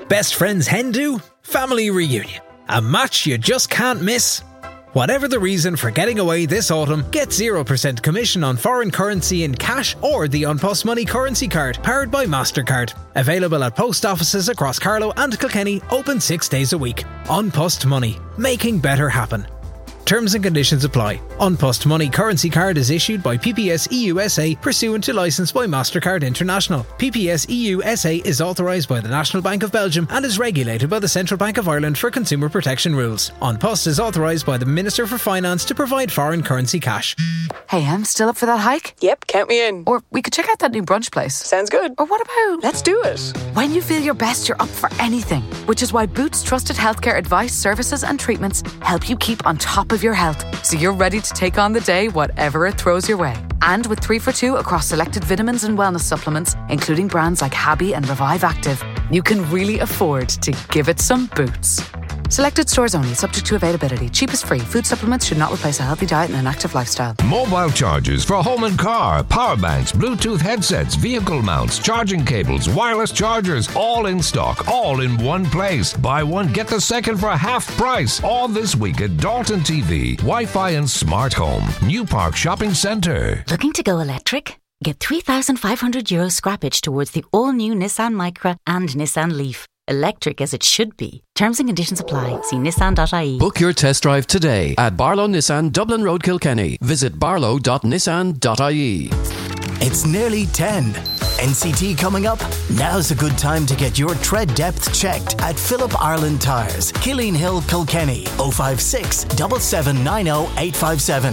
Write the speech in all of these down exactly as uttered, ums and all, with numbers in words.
Best friend's hen do? Family reunion. A match you just can't miss? Whatever the reason for getting away this autumn, get zero percent commission on foreign currency in cash or the An Post Money currency card, powered by MasterCard. Available at post offices across Carlow and Kilkenny, open six days a week. An Post Money, making better happen. Terms and conditions apply. An Post Money currency card is issued by P P S E U S A pursuant to licence by MasterCard International. P P S E U S A is authorised by the National Bank of Belgium and is regulated by the Central Bank of Ireland for consumer protection rules. An Post is authorised by the Minister for Finance to provide foreign currency cash. Hey, Em, still up for that hike? Yep, count me in. Or we could check out that new brunch place. Sounds good. Or what about... Let's do it. When you feel your best, you're up for anything. Which is why Boots trusted healthcare advice, services and treatments help you keep on top of your health. So you're ready to take on the day, whatever it throws your way. And with three for two across selected vitamins and wellness supplements, including brands like Habby and Revive Active, you can really afford to give it some Boots. Selected stores only, subject to availability. Cheapest free. Food supplements should not replace a healthy diet and an active lifestyle. Mobile chargers for home and car, power banks, Bluetooth headsets, vehicle mounts, charging cables, wireless chargers, all in stock, all in one place. Buy one, get the second for half price. All this week at Dalton T V, Wi-Fi and Smart Home, New Park Shopping Centre. Looking to go electric? Get three thousand five hundred euro scrappage towards the all-new Nissan Micra and Nissan Leaf. Electric as it should be. Terms and conditions apply. See nissan dot I E. Book your test drive today at Barlow Nissan, Dublin Road, Kilkenny. Visit barlow dot nissan dot I E. It's nearly ten. N C T coming up? Now's a good time to get your tread depth checked at Philip Ireland Tyres, Killeen Hill, Kilkenny. oh five six, seven seven nine oh, eight five seven.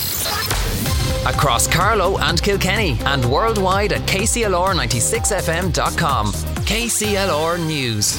Across Carlow and Kilkenny and worldwide at K C L R ninety-six F M dot com. K C L R News.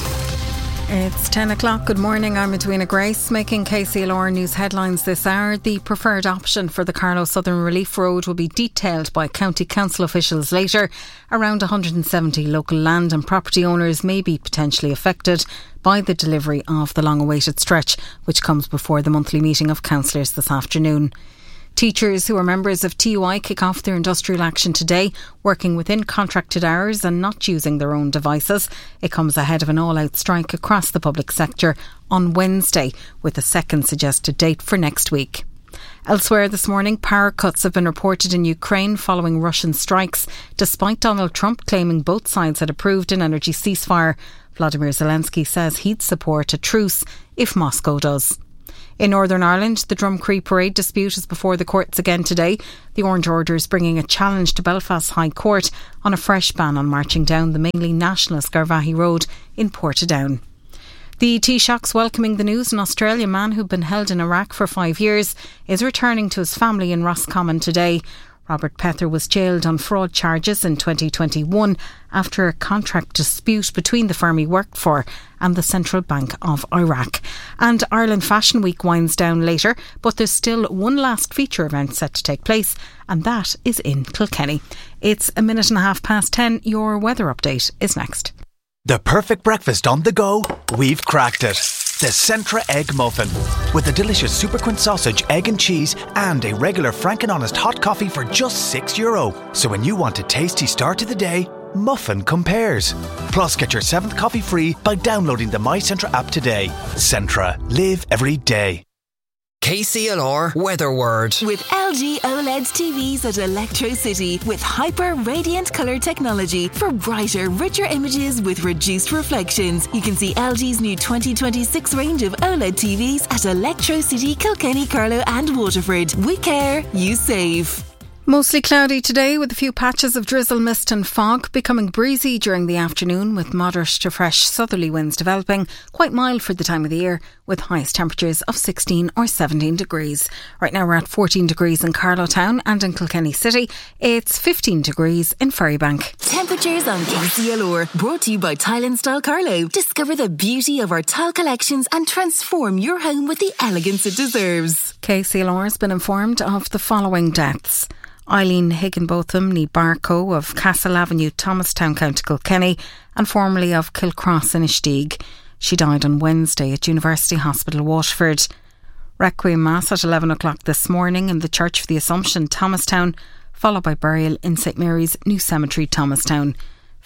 It's ten o'clock. Good morning. I'm Edwina Grace, making K C L R News headlines this hour. The preferred option for the Carlow Southern Relief Road will be detailed by County Council officials later. Around one hundred seventy local land and property owners may be potentially affected by the delivery of the long-awaited stretch, which comes before the monthly meeting of councillors this afternoon. Teachers who are members of T U I kick off their industrial action today, working within contracted hours and not using their own devices. It comes ahead of an all-out strike across the public sector on Wednesday, with a second suggested date for next week. Elsewhere this morning, power cuts have been reported in Ukraine following Russian strikes, despite Donald Trump claiming both sides had approved an energy ceasefire. Vladimir Zelensky says he'd support a truce if Moscow does. In Northern Ireland, the Drumcree Parade dispute is before the courts again today. The Orange Order is bringing a challenge to Belfast High Court on a fresh ban on marching down the mainly nationalist Garvaghey Road in Portadown. The Taoiseach's welcoming the news an Australian man who'd been held in Iraq for five years is returning to his family in Roscommon today. Robert Pether was jailed on fraud charges in twenty twenty-one after a contract dispute between the firm he worked for and the Central Bank of Iraq. And Ireland Fashion Week winds down later, but there's still one last feature event set to take place, and that is in Kilkenny. It's a minute and a half past ten. Your weather update is next. The perfect breakfast on the go, we've cracked it. The Centra Egg Muffin. With a delicious Super Quint sausage, egg and cheese and a regular Frank and Honest hot coffee for just six euro. So when you want a tasty start to the day, Muffin compares. Plus get your seventh coffee free by downloading the My Centra app today. Centra. Live every day. K C L R Weather Word. With L G OLED T Vs at Electro City with hyper radiant colour technology for brighter, richer images with reduced reflections. You can see L G's new twenty twenty-six range of OLED T Vs at Electro City, Kilkenny, Carlow and Waterford. We care, you save. Mostly cloudy today with a few patches of drizzle, mist and fog, becoming breezy during the afternoon with moderate to fresh southerly winds developing, quite mild for the time of the year with highest temperatures of sixteen or seventeen degrees. Right now we're at fourteen degrees in Carlow Town and in Kilkenny City. It's fifteen degrees in Ferrybank. Temperatures on K C L R, brought to you by Tile and Style Carlow. Discover the beauty of our tile collections and transform your home with the elegance it deserves. K C L R has been informed of the following deaths. Eileen Higginbotham ní Barco of Castle Avenue, Thomastown, County Kilkenny, and formerly of Kilcross in Uistigh. She died on Wednesday at University Hospital, Waterford. Requiem Mass at eleven o'clock this morning in the Church of the Assumption, Thomastown, followed by burial in St Mary's New Cemetery, Thomastown.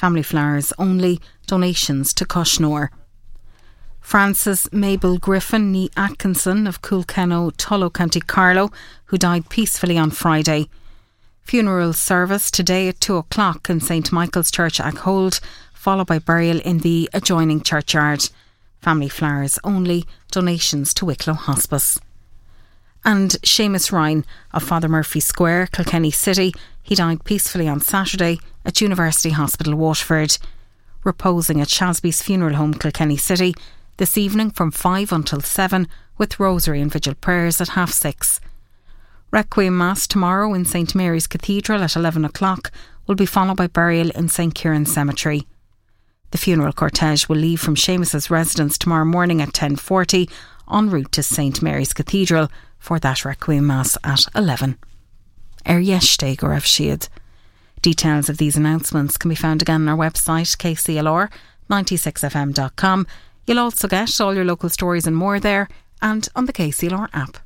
Family flowers only, donations to Cushnor. Frances Mabel Griffin ní Atkinson of Coolkenno, Tullow, County Carlow, who died peacefully on Friday. Funeral service today at two o'clock in St Michael's Church, Ackhold, followed by burial in the adjoining churchyard. Family flowers only, donations to Wicklow Hospice. And Seamus Ryan of Father Murphy Square, Kilkenny City, he died peacefully on Saturday at University Hospital, Waterford. Reposing at Shasby's Funeral Home, Kilkenny City, this evening from five until seven, with rosary and vigil prayers at half six. Requiem Mass tomorrow in St Mary's Cathedral at eleven o'clock will be followed by burial in St Kieran Cemetery. The funeral cortege will leave from Seamus's residence tomorrow morning at ten forty en route to St Mary's Cathedral for that Requiem Mass at eleven. Er yesterday go raibh siad. Details of these announcements can be found again on our website k c l r ninety-six f m dot com. You'll also get all your local stories and more there and on the K C L R app.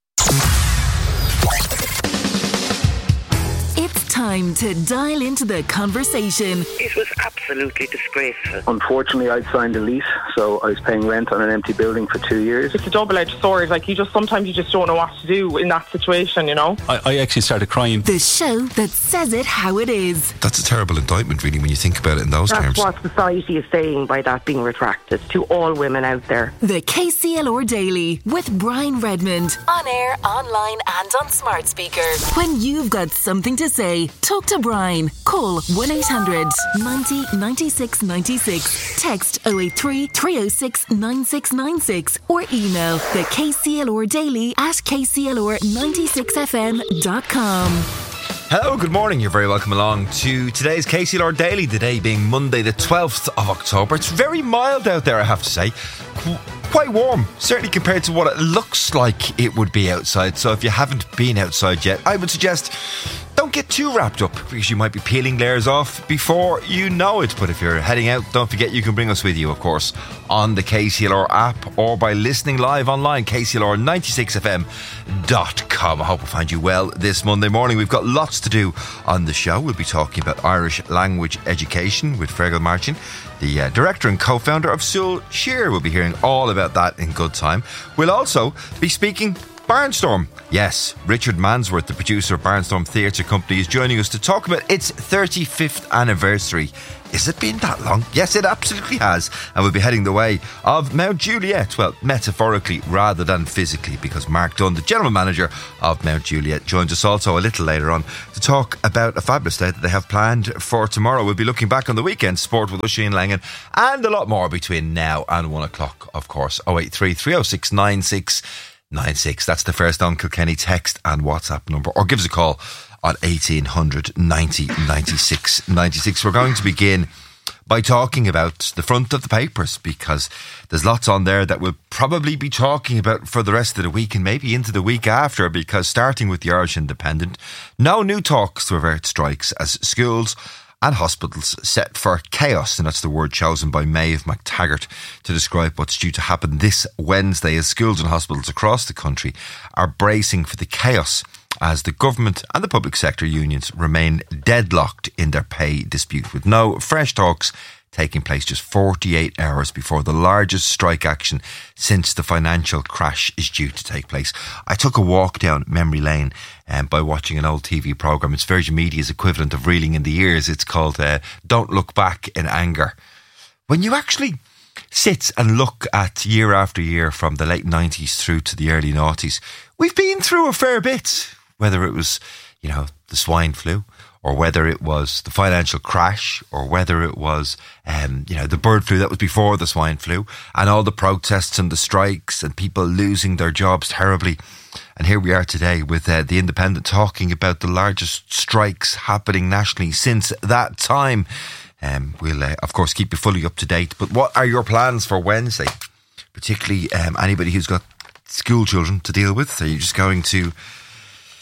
It's time to dial into the conversation. It was absolutely disgraceful. Unfortunately, I'd signed a lease, so I was paying rent on an empty building for two years. It's a double-edged sword. Like, you just sometimes you just don't know what to do in that situation, you know. I, I actually started crying. The show that says it how it is. That's a terrible indictment, really, when you think about it in those That's terms. That's what society is saying by that being retracted to all women out there. The K C L R Daily with Brian Redmond. On air, online and on smart speaker. When you've got something to say, talk to Brian. Call one eight hundred ninety ninety-six ninety-six. Text oh eight three, three oh six, nine six nine six or email the K C L R Daily at k c l r ninety-six f m dot com. Hello, good morning. You're very welcome along to today's K C L R Daily, the day being Monday the twelfth of October. It's very mild out there, I have to say. Qu- quite warm, certainly compared to what it looks like it would be outside. So if you haven't been outside yet, I would suggest don't get too wrapped up, because you might be peeling layers off before you know it. But if you're heading out, don't forget you can bring us with you, of course, on the K C L R app or by listening live online, k c l r ninety-six f m dot com. I hope we'll find you well this Monday morning. We've got lots to do on the show. We'll be talking about Irish language education with Fergal Martin, the uh, director and co-founder of Soul Shear. We'll be hearing all about that in good time. We'll also be speaking Barnstorm. Yes, Richard Mansworth, the producer of Barnstorm Theatre Company, is joining us to talk about its thirty-fifth anniversary. Is it been that long? Yes, it absolutely has. And we'll be heading the way of Mount Juliet. Well, metaphorically rather than physically, because Mark Dunn, the general manager of Mount Juliet, joins us also a little later on to talk about a fabulous day that they have planned for tomorrow. We'll be looking back on the weekend sport with Oisin Langan and a lot more between now and one o'clock, of course. oh eight three, three oh six, nine six nine six. That's the First on Kilkenny text and WhatsApp number. Or give us a call on eighteen hundred ninety ninety-six ninety-six. We're going to begin by talking about the front of the papers, because there's lots on there that we'll probably be talking about for the rest of the week and maybe into the week after, because starting with the Irish Independent, no new talks to avert strikes as schools and hospitals set for chaos, and that's the word chosen by Maeve McTaggart to describe what's due to happen this Wednesday, as schools and hospitals across the country are bracing for the chaos as the government and the public sector unions remain deadlocked in their pay dispute, with no fresh talks taking place just forty-eight hours before the largest strike action since the financial crash is due to take place. I took a walk down memory lane um, by watching an old T V programme. It's Virgin Media's equivalent of Reeling in the Years. It's called uh, Don't Look Back in Anger. When you actually sit and look at year after year from the late nineties through to the early noughties, we've been through a fair bit, whether it was, you know, the swine flu, or whether it was the financial crash, or whether it was, um, you know, the bird flu that was before the swine flu, and all the protests and the strikes and people losing their jobs terribly. And here we are today with uh, the Independent talking about the largest strikes happening nationally since that time. Um, we'll, uh, of course, keep you fully up to date. But what are your plans for Wednesday? Particularly um, anybody who's got school children to deal with. Are you just going to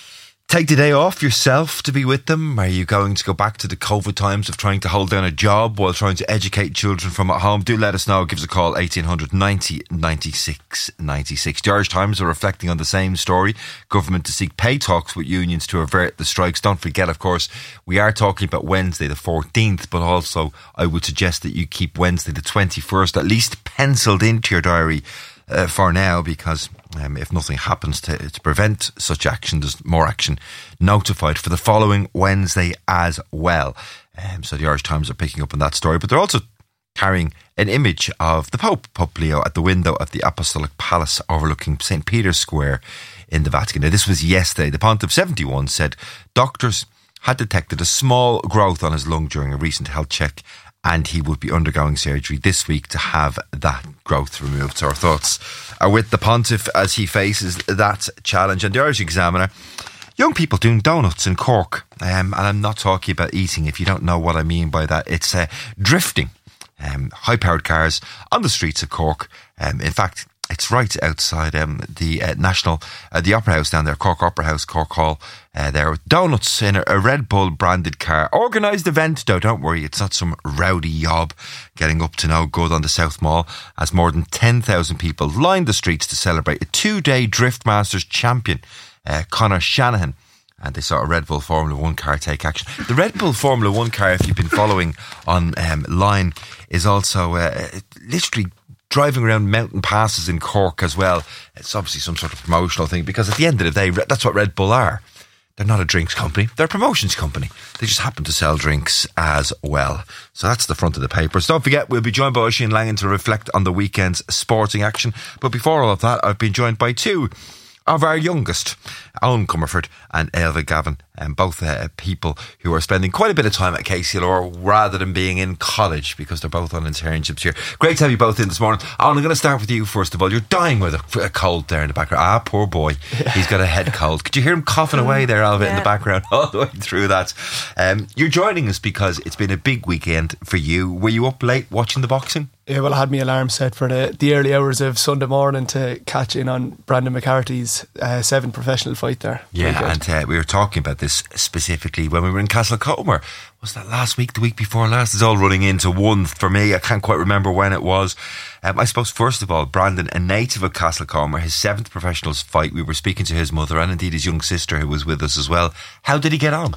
take the day off yourself to be with them? Are you going to go back to the COVID times of trying to hold down a job while trying to educate children from at home? Do let us know. Give us a call, eighteen hundred ninety ninety-six ninety-six. The Irish Times are reflecting on the same story. Government to seek pay talks with unions to avert the strikes. Don't forget, of course, we are talking about Wednesday the fourteenth, but also I would suggest that you keep Wednesday the twenty-first at least penciled into your diary uh, for now, because Um, if nothing happens to, to prevent such action, there's more action notified for the following Wednesday as well. Um, so the Irish Times are picking up on that story, but they're also carrying an image of the Pope, Pope Leo, at the window of the Apostolic Palace overlooking Saint Peter's Square in the Vatican. Now, this was yesterday. The Pontiff, seventy-one, said doctors had detected a small growth on his lung during a recent health check, and he would be undergoing surgery this week to have that growth removed. So our thoughts are with the Pontiff as he faces that challenge. And the Irish Examiner, young people doing donuts in Cork. Um, and I'm not talking about eating, if you don't know what I mean by that. It's uh, drifting. Um, high-powered cars on the streets of Cork. Um, in fact, it's right outside um, the uh, National, uh, the Opera House down there, Cork Opera House, Cork Hall. Uh, there with donuts in a, a Red Bull branded car. Organised event, though, don't worry, it's not some rowdy yob getting up to no good on the South Mall, as more than ten thousand people lined the streets to celebrate a two-day Drift Masters champion, uh, Conor Shanahan. And they saw a Red Bull Formula One car take action. The Red Bull Formula One car, if you've been following online, um, is also uh, literally driving around mountain passes in Cork as well. It's obviously some sort of promotional thing, because at the end of the day, that's what Red Bull are. They're not a drinks company, they're a promotions company. They just happen to sell drinks as well. So that's the front of the papers. Don't forget, we'll be joined by Oisin Langan to reflect on the weekend's sporting action. But before all of that, I've been joined by two of our youngest, Owen Comerford and Ailbhe Gavin, and both uh, people who are spending quite a bit of time at K C L R rather than being in college, because they're both on internships here. Great to have you both in this morning. Owen, I'm going to start with you first of all. You're dying with a, a cold there in the background. Ah, poor boy. He's got a head cold. Could you hear him coughing away there, Ailbhe, yeah, in the background all the way through that? Um, you're joining us because it's been a big weekend for you. Were you up late watching the boxing? Yeah, well, I had my alarm set for the, the early hours of Sunday morning to catch in on Brandon McCarthy's uh, seventh professional fight there. Yeah, and uh, we were talking about this specifically when we were in Castlecomer. Was that last week, the week before last? It's all running into one for me. I can't quite remember when it was. Um, I suppose, first of all, Brandon, a native of Castlecomer, his seventh professional fight. We were speaking to his mother and indeed his young sister who was with us as well. How did he get on?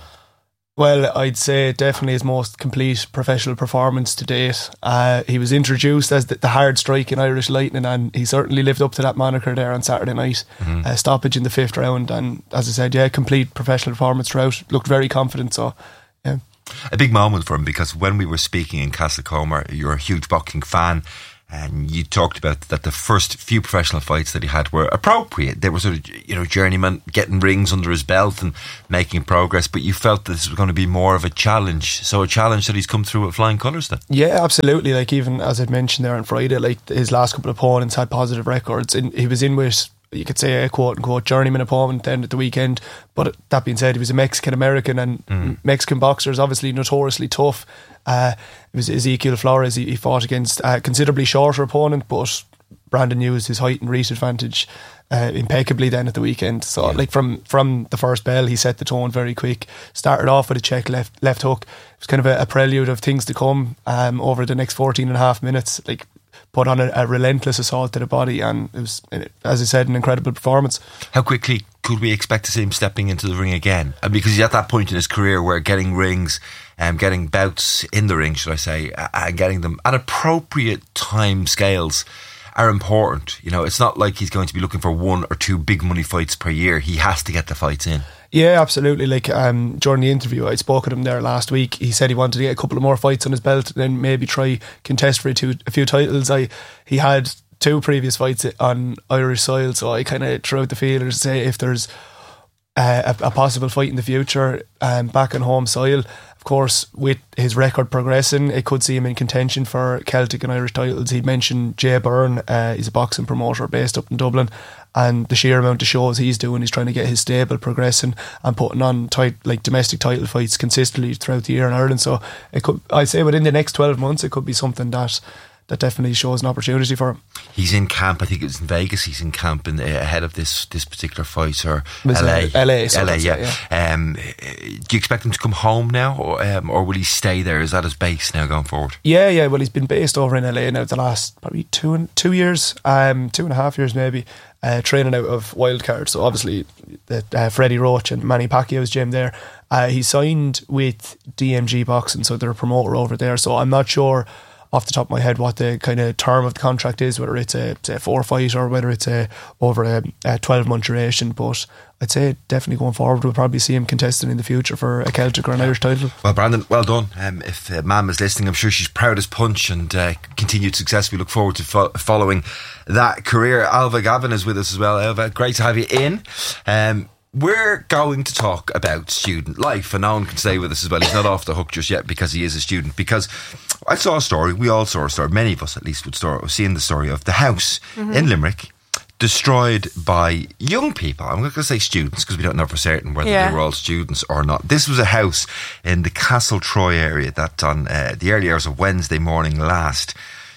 Well, I'd say definitely his most complete professional performance to date. Uh, he was introduced as the, the hard striking Irish Lightning, and he certainly lived up to that moniker there on Saturday night. Mm-hmm. Uh, stoppage in the fifth round, and as I said, yeah, complete professional performance throughout. Looked very confident, so yeah. A big moment for him, because when we were speaking in Castlecomer, you're a huge boxing fan, and you talked about that the first few professional fights that he had were appropriate. They were sort of, you know, journeyman, getting rings under his belt and making progress, but you felt this was going to be more of a challenge. So a challenge that he's come through with flying colours then. Yeah, absolutely. Like, even as I'd mentioned there on Friday, like his last couple of opponents had positive records, and he was in with, you could say, a quote-unquote journeyman opponent then at the weekend. But that being said, he was a Mexican-American, and mm. Mexican boxers obviously notoriously tough. Uh, it was Ezequiel Flores he, he fought against, a considerably shorter opponent, but Brandon used his height and reach advantage uh, impeccably then at the weekend. So yeah. like from, from the first bell, he set the tone very quick. Started off with a check left left hook. It was kind of a, a prelude of things to come um, over the next fourteen and a half minutes. Like, put on a, a relentless assault to the body, and it was, as I said, an incredible performance. How quickly could we expect to see him stepping into the ring again? And because he's at that point in his career where getting rings, um, getting bouts in the ring, should I say, and getting them at appropriate time scales are important. You know, it's not like he's going to be looking for one or two big money fights per year. He has to get the fights in. Yeah, absolutely. Like um, during the interview, I spoke with him there last week. He said he wanted to get a couple of more fights on his belt and then maybe try contest for a, two, a few titles. I he had two previous fights on Irish soil, so I kind of threw out the feelers to say if there's uh, a, a possible fight in the future um, back on home soil. Of course, with his record progressing, it could see him in contention for Celtic and Irish titles. He mentioned Jay Byrne. Uh, he's a boxing promoter based up in Dublin, and the sheer amount of shows he's doing, he's trying to get his stable progressing and putting on tight, like domestic title fights consistently throughout the year in Ireland. So it could, I'd say within the next twelve months, it could be something that that definitely shows an opportunity for him. He's in camp, I think it was in Vegas, he's in camp in, uh, ahead of this this particular fight, or Was L A. it L A, so L A, that's yeah. it, yeah. Um, do you expect him to come home now, or, um, or will he stay there? Is that his base now going forward? Yeah, yeah. Well, he's been based over in L A now the last probably two and two years, um, two and a half years maybe, uh, training out of Wildcard. So obviously, the uh, Freddie Roach and Manny Pacquiao's gym there. Uh, he signed with D M G Boxing, so they're a promoter over there. So I'm not sure off the top of my head what the kind of term of the contract is, whether it's a, it's a four fight or whether it's a, over a, a twelve month duration. But I'd say definitely going forward we'll probably see him contesting in the future for a Celtic or an Irish title. Well, Brandon, well done. Um, if uh, Mam is listening, I'm sure she's proud as punch, and uh, continued success. We look forward to fo- following that career. Alva Gavin is with us as well. Alva, great to have you in. Um, We're going to talk about student life, and Owen can stay with us as well. He's not off the hook just yet because he is a student. Because I saw a story, we all saw a story, many of us at least would start seeing the story of the house mm-hmm. in Limerick destroyed by young people. I'm not going to say students because we don't know for certain whether yeah. they were all students or not. This was a house in the Castle Troy area that on uh, the early hours of Wednesday morning last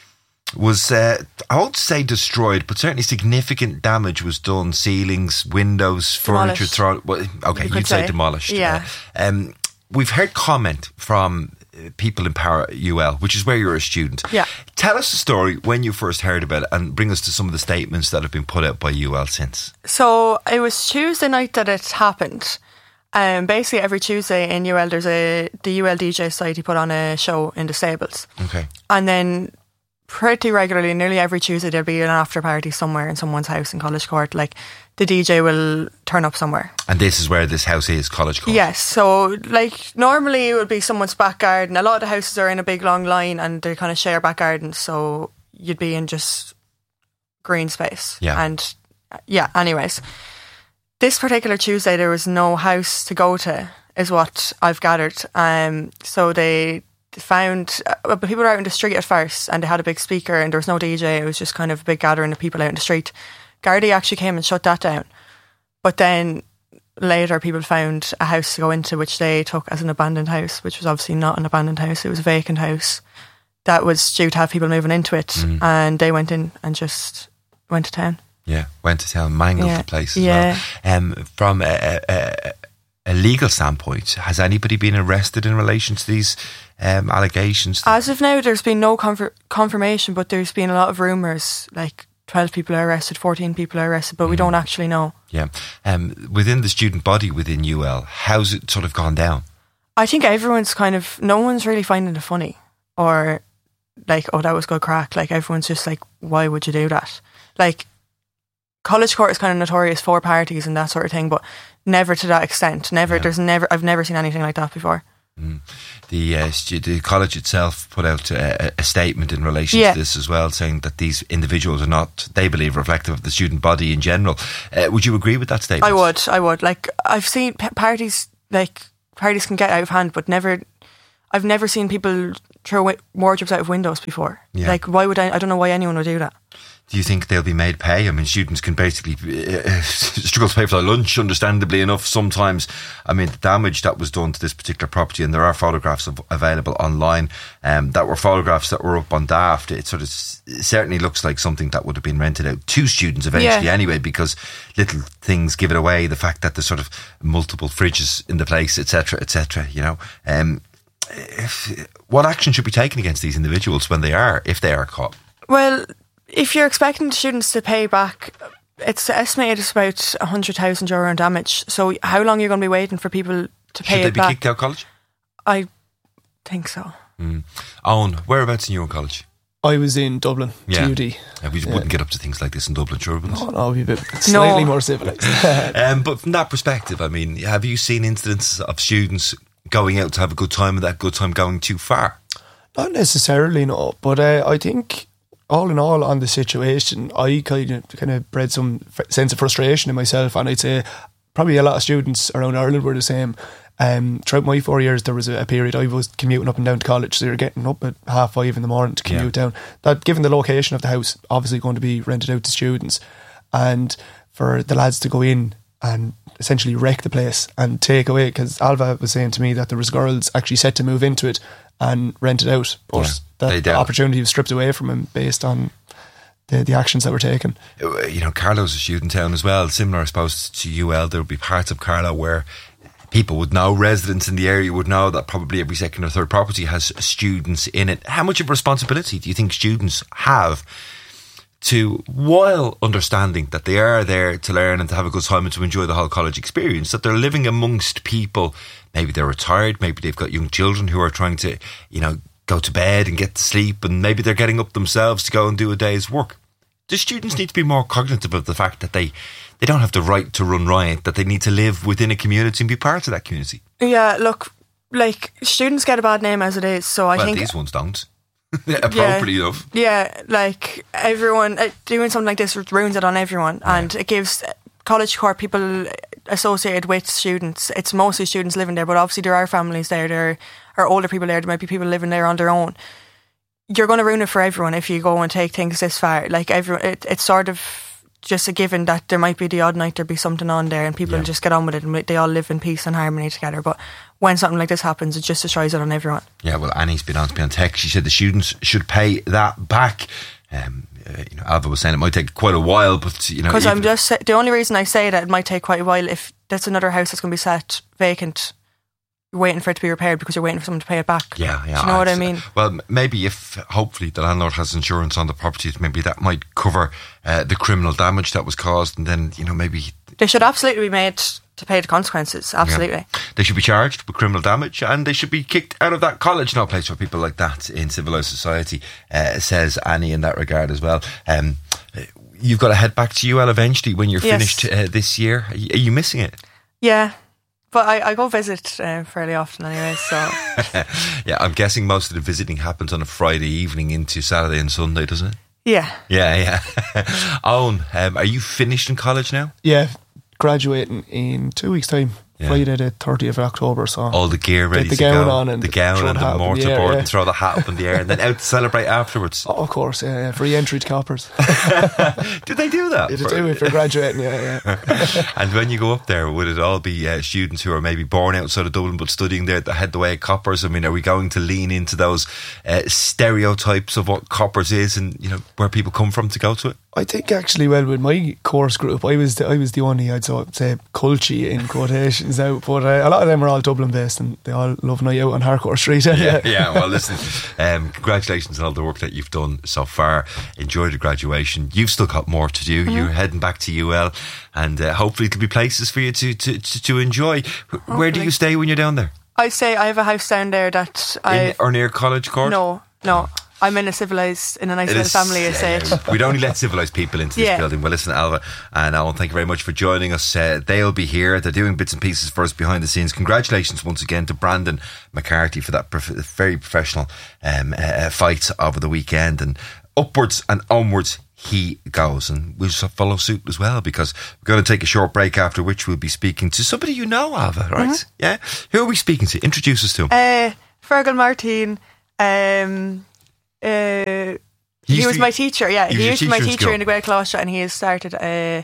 was, uh, I won't say destroyed, but certainly significant damage was done. Ceilings, windows, Demolished. furniture thrown. Well, okay, you you'd say. say demolished. Yeah. Uh, um, we've heard comment from uh, people in Para U L, which is where you're a student. Yeah. Tell us the story when you first heard about it, and bring us to some of the statements that have been put out by U L since. So it was Tuesday night that it happened. Um, basically, every Tuesday in U L, there's a the U L D J Society put on a show in the stables, Okay. and then pretty regularly, nearly every Tuesday, there'll be an after party somewhere in someone's house in College Court. Like the D J will turn up somewhere. And this is where this house is, College Court. Yes, so like normally it would be someone's back garden. A lot of the houses are in a big long line and they kind of share back gardens, so you'd be in just green space. Yeah. And yeah, anyways, this particular Tuesday there was no house to go to, is what I've gathered. Um, so they found uh, people were out in the street at first, and they had a big speaker, and there was no D J. It was just kind of a big gathering of people out in the street. Gardaí actually came and shut that down, but then later people found a house to go into, which they took as an abandoned house, which was obviously not an abandoned house. It was a vacant house that was due to have people moving into it, mm. and they went in and just went to town. Yeah, went to town, mangled yeah. the place as yeah. well. Um, from a, a, a legal standpoint, has anybody been arrested in relation to these um, allegations? As of now, there's been no conf- confirmation, but there's been a lot of rumours, like twelve people are arrested, fourteen people are arrested, but mm. we don't actually know. Yeah. Um, within the student body within U L, how's it sort of gone down? I think everyone's kind of, no one's really finding it funny, or like, oh, that was good crack. Like, everyone's just like, why would you do that? Like, College Court is kind of notorious for parties and that sort of thing, but never to that extent. Never, yeah. there's never, I've never seen anything like that before. Mm. The uh, stu- the college itself put out a, a statement in relation yeah. to this as well, saying that these individuals are not, they believe, reflective of the student body in general. Uh, would you agree with that statement? I would, I would. Like, I've seen p- parties, like, parties can get out of hand, but never, I've never seen people throw wardrobes out of windows before. Yeah. Like, why would I, I don't know why anyone would do that. Do you think they'll be made pay? I mean, students can basically uh, struggle to pay for their lunch, understandably enough, sometimes. I mean, the damage that was done to this particular property, and there are photographs of, available online um, that were photographs that were up on Daft. It sort of it certainly looks like something that would have been rented out to students eventually yeah. anyway, because little things give it away. The fact that there's sort of multiple fridges in the place, et cetera, et cetera, you know. Um, if, what action should be taken against these individuals when they are, if they are caught? Well, if you're expecting students to pay back, it's estimated it's about one hundred thousand euro in damage. So how long are you going to be waiting for people to pay Should it back? they be kicked out of college? I think so. Mm. Owen, whereabouts in your college? I was in Dublin, yeah. T U D. Yeah, we yeah. wouldn't get up to things like this in Dublin, sure. No, no, we'd be slightly no. more civilised. um, but from that perspective, I mean, have you seen incidents of students going out to have a good time and that good time going too far? Not necessarily, no. But uh, I think, all in all, on the situation, I kind of kind of bred some f- sense of frustration in myself, and I'd say probably a lot of students around Ireland were the same. Um, throughout my four years, there was a, a period I was commuting up and down to college, so you're getting up at half five in the morning to commute yeah. down. That, given the location of the house, obviously going to be rented out to students, and for the lads to go in and essentially wreck the place and take away, because Alva was saying to me that there was girls actually set to move into it, and rent it out. But Yeah, that opportunity was stripped away from him based on the, the actions that were taken. You know, Carlow's a student town as well. Similar, I suppose, to U L. There would be parts of Carlow where people would know, residents in the area would know that probably every second or third property has students in it. How much of a responsibility do you think students have to, while understanding that they are there to learn and to have a good time and to enjoy the whole college experience, that they're living amongst people, maybe they're retired, maybe they've got young children who are trying to, you know, go to bed and get to sleep, and maybe they're getting up themselves to go and do a day's work. Do students need to be more cognitive of the fact that they, they don't have the right to run riot, that they need to live within a community and be part of that community? Yeah, look, like, students get a bad name as it is, so I well, think... these ones don't. Appropriately yeah, enough. Yeah, like, everyone, uh, doing something like this ruins it on everyone, yeah. and it gives College Cork people associated with students. It's mostly students living there, but obviously there are families there, there are older people there, there might be people living there on their own. You're going to ruin it for everyone if you go and take things this far. Like, everyone, it, it's sort of just a given that there might be the odd night there'll be something on there and people yeah. will just get on with it and they all live in peace and harmony together. But when something like this happens, it just destroys it on everyone. Yeah, well, Annie's been on to be on text. She said the students should pay that back. Um, uh, you know, Alva was saying it might take quite a while, but you know, because I'm just the only reason I say that it might take quite a while if that's another house that's going to be set vacant. You're waiting for it to be repaired because you're waiting for someone to pay it back. Yeah, yeah. Do you know what I mean? Well, maybe if hopefully the landlord has insurance on the property, maybe that might cover uh, the criminal damage that was caused, and then you know maybe they should absolutely be made to pay the consequences. Absolutely, yeah. They should be charged with criminal damage, and they should be kicked out of that college. No place for people like that in civilised society, uh, says Annie in that regard as well. Um, you've got to head back to U L eventually when you're yes. finished uh, this year. Are you, are you missing it? Yeah. But I, I go visit uh, fairly often anyway, so... Yeah, I'm guessing most of the visiting happens on a Friday evening into Saturday and Sunday, doesn't it? Yeah. Yeah, yeah. Owen, um, are you finished in college now? Yeah, graduating in two weeks' time. Yeah. Friday the thirtieth of October, so all the gear ready the to gown go, on and the gown and the mortarboard yeah, yeah. and throw the hat up in the air and then out to celebrate afterwards. Oh, of course, yeah, yeah. Free entry to Coppers. Did they do that? They do if you're graduating, yeah, yeah. And when you go up there, would it all be uh, students who are maybe born outside of Dublin but studying there that head the way at Coppers? I mean, are we going to lean into those uh, stereotypes of what Coppers is and you know where people come from to go to it? I think actually, well, with my course group, I was the, I was the only, I'd say, culty in quotations out, but uh, a lot of them are all Dublin based and they all love night out on Harcourt Street. Yeah, yeah. Well, listen, um, congratulations on all the work that you've done so far. Enjoy the graduation. You've still got more to do. Mm-hmm. You're heading back to U L, and uh, hopefully there'll be places for you to to, to, to enjoy. Hopefully. Where do you stay when you're down there? I say I have a house down there that I in, or near College Court. No, no. I'm in a civilised, in a nice little family, I say it. We'd only let civilised people into this yeah. building. Well, listen, Alva and Alan, thank you very much for joining us. Uh, they'll be here. They're doing bits and pieces for us behind the scenes. Congratulations once again to Brandon McCarthy for that prof- very professional um, uh, fight over the weekend. And upwards and onwards he goes. And we'll follow suit as well, because we're going to take a short break, after which we'll be speaking to somebody you know, Alva, right? Mm-hmm. Yeah? Who are we speaking to? Introduce us to him. Uh, Fergal Martin. Um... Uh, he, he was to, my teacher, yeah. He, he used to be my teacher in, in the Gael Closha, and he has started uh,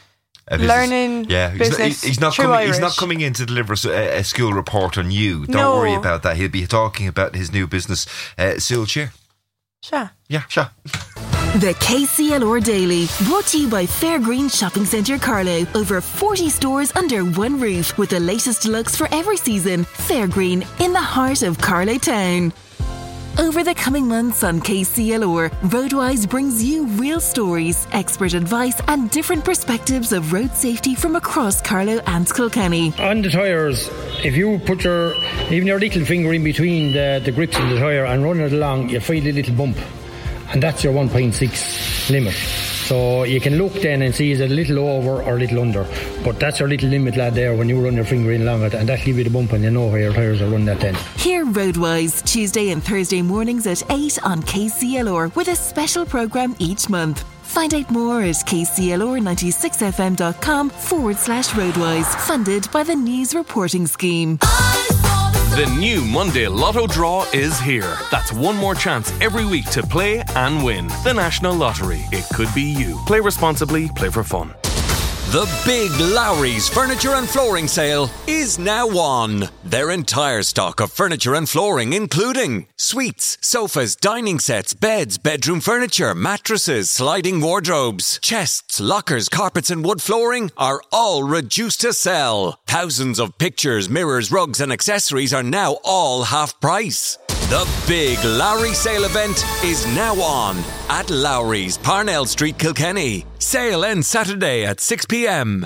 a learning yeah. business. He's not, he's, not coming, he's not coming in to deliver a, a school report on you. Don't no. worry about that. He'll be talking about his new business, uh, Silchir. Sure. Yeah, sure. The K C L R Daily, brought to you by Fairgreen Shopping Centre Carlow. Over forty stores under one roof, with the latest looks for every season. Fairgreen, in the heart of Carlow Town. Over the coming months on K C L R, Roadwise brings you real stories, expert advice and different perspectives of road safety from across Carlow and Kilkenny. On the tyres, if you put your, even your little finger in between the, the grips of the tyre and run it along, you feel a little bump. And that's your one point six limit. So you can look then and see is it a little over or a little under. But that's your little limit, lad, there when you run your finger in along it, and that'll give you the bump and you know where your tyres are running at then. Hear Roadwise Tuesday and Thursday mornings at eight on K C L R with a special programme each month. Find out more at k c l r ninety-six f m dot com forward slash Roadwise. Funded by the News Reporting Scheme. The new Monday Lotto draw is here. That's one more chance every week to play and win. The National Lottery. It could be you. Play responsibly, play for fun. The big Lowry's Furniture and Flooring Sale is now on. Their entire stock of furniture and flooring, including suites, sofas, dining sets, beds, bedroom furniture, mattresses, sliding wardrobes, chests, lockers, carpets and wood flooring, are all reduced to sell. Thousands of pictures, mirrors, rugs and accessories are now all half price. The big Lowry sale event is now on at Lowry's, Parnell Street, Kilkenny. Sale ends Saturday at six p.m.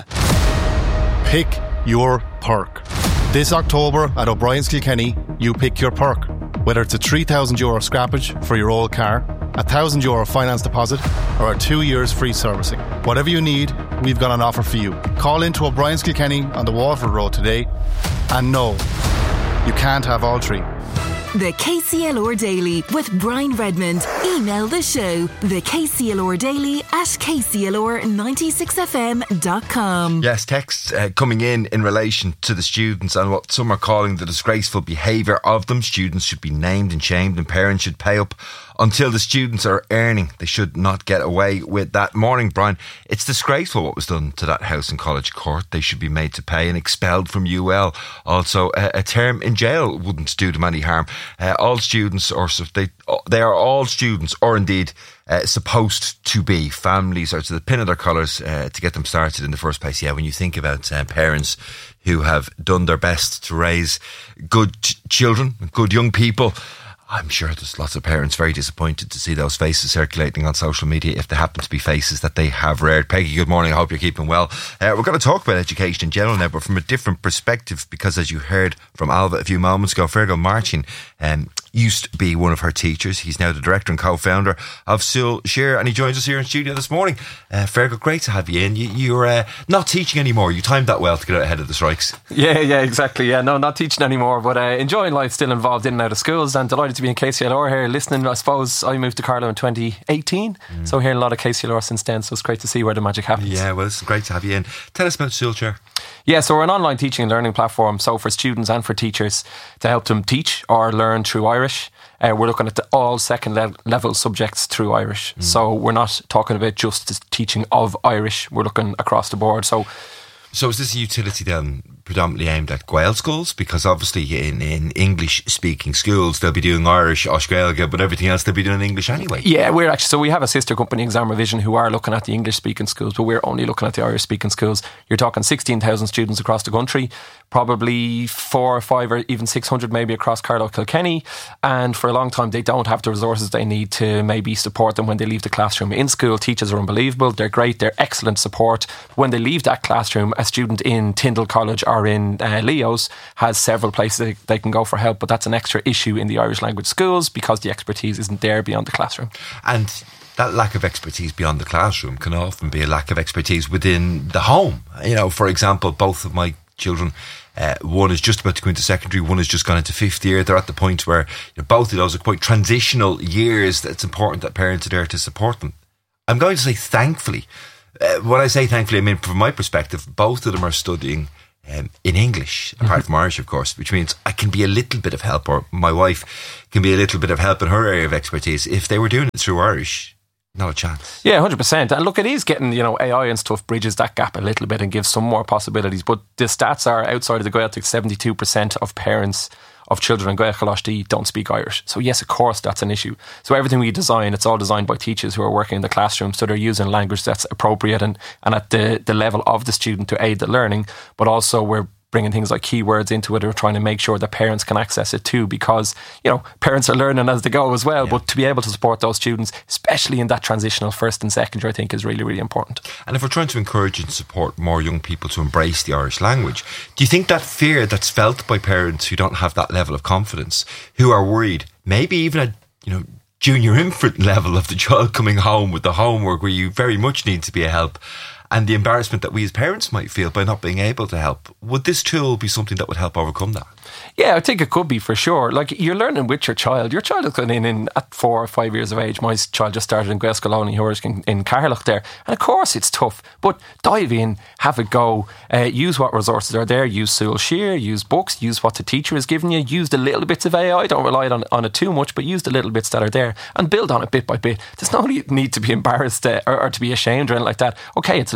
Pick your perk. This October at O'Brien's Kilkenny, you pick your perk. Whether it's a three thousand euro scrappage for your old car, a one thousand euro finance deposit, or a two years free servicing. Whatever you need, we've got an offer for you. Call into O'Brien's Kilkenny on the Waterford Road today. And no, you can't have all three. The K C L R Daily with Brian Redmond. Email the show, the K C L R Daily at k c l r ninety-six f m dot com. Yes, texts uh, coming in in relation to the students and what some are calling the disgraceful behaviour of them. Students should be named and shamed and parents should pay up until the students are earning. They should not get away with that. Morning, Brian. It's disgraceful what was done to that house in College Court. They should be made to pay and expelled from U L. Also, a, a term in jail wouldn't do them any harm. Uh, all students, or they, they are all students, or indeed uh, supposed to be. Families are to the pin of their colours uh, to get them started in the first place. Yeah, when you think about uh, parents who have done their best to raise good ch- children, good young people, I'm sure there's lots of parents very disappointed to see those faces circulating on social media, if they happen to be faces that they have reared. Peggy, good morning. I hope you're keeping well. Uh, we're going to talk about education in general now, but from a different perspective, because as you heard from Alva a few moments ago, Fergal Martin um, used to be one of her teachers. He's now the director and co-founder of Súil Siar, and he joins us here in studio this morning. Uh, Fergal, great to have you in. You, you're uh, not teaching anymore. You timed that well to get out ahead of the strikes. Yeah, yeah, exactly. Yeah, no, not teaching anymore, but uh, enjoying life, still involved in and out of schools, and delighted to be in K C L R here listening. I suppose I moved to Carlow in twenty eighteen, mm. so hearing a lot of K C L R since then, so it's great to see where the magic happens. Yeah, well, it's great to have you in. Tell us about Súil Siar. Yeah, so we're an online teaching and learning platform, so for students and for teachers, to help them teach or learn through Irish. Uh, we're looking at the all second le- level subjects through Irish. Mm. So we're not talking about just the teaching of Irish, we're looking across the board. So So is this a utility then predominantly aimed at Gael schools? Because obviously in, in English-speaking schools, they'll be doing Irish, Oscailga, but everything else they'll be doing English anyway. Yeah, we're actually, so we have a sister company, Exam Revision, who are looking at the English-speaking schools, but we're only looking at the Irish-speaking schools. You're talking sixteen thousand students across the country, probably four or five or even six hundred maybe across Carlow, Kilkenny, and for a long time they don't have the resources they need to maybe support them when they leave the classroom. In school, teachers are unbelievable, they're great, they're excellent support. When they leave that classroom, a student in Tyndall College or in uh, Leo's has several places they, they can go for help, but that's an extra issue in the Irish language schools because the expertise isn't there beyond the classroom. And that lack of expertise beyond the classroom can often be a lack of expertise within the home. You know, for example, both of my children, Uh, one is just about to go into secondary, one has just gone into fifth year. They're at the point where you know, both of those are quite transitional years that it's important that parents are there to support them. I'm going to say thankfully. Uh, when I say thankfully, I mean from my perspective, both of them are studying um, in English, apart mm-hmm. from Irish, of course, which means I can be a little bit of help, or my wife can be a little bit of help in her area of expertise. If they were doing it through Irish, not a chance. Yeah, one hundred percent. And look, it is getting, you know, A I and stuff bridges that gap a little bit and gives some more possibilities. But the stats are outside of the Gaeltacht, seventy-two percent of parents of children in Gael Colosty don't speak Irish. So yes, of course, that's an issue. So everything we design, it's all designed by teachers who are working in the classroom. So they're using language that's appropriate and, and at the, the level of the student to aid the learning. But also we're bringing things like keywords into it, or trying to make sure that parents can access it too, because, you know, parents are learning as they go as well. Yeah. But to be able to support those students, especially in that transitional first and secondary, I think is really, really important. And if we're trying to encourage and support more young people to embrace the Irish language, do you think that fear that's felt by parents who don't have that level of confidence, who are worried, maybe even at, you know, junior infant level of the child coming home with the homework where you very much need to be a help, and the embarrassment that we as parents might feel by not being able to help, would this tool be something that would help overcome that? Yeah, I think it could be for sure. Like, you're learning with your child. Your child is going in, in at four or five years of age. My child just started in Gaelscoilóní, who is in, in Carlow there. And of course it's tough, but dive in, have a go, uh, use what resources are there, use Súil Siar, use books, use what the teacher has given you, use the little bits of A I, don't rely on, on it too much, but use the little bits that are there and build on it bit by bit. There's no need to be embarrassed uh, or, or to be ashamed or anything like that. Okay, it's a